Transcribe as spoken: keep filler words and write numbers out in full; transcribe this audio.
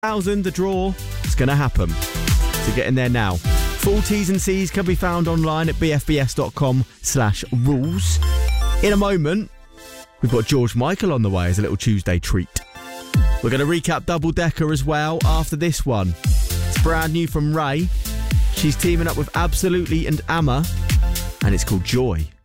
thousand, the draw is going to happen. So get in there now. Full T's and C's can be found online at bfbs.com slash rules. In a moment, we've got George Michael on the way as a little Tuesday treat. We're going to recap Double Decker as well after this one. It's brand new from Ray. She's teaming up with Absolutely and Amma, and it's called Joy.